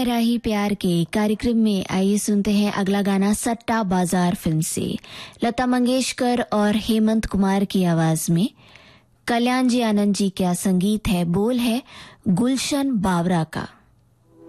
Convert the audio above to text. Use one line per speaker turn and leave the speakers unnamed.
राही प्यार के कार्यक्रम में आइए सुनते हैं अगला गाना सट्टा बाजार फिल्म से। लता मंगेशकर और हेमंत कुमार की आवाज में कल्याण जी आनंद जी का संगीत है, बोल है गुलशन बावरा का।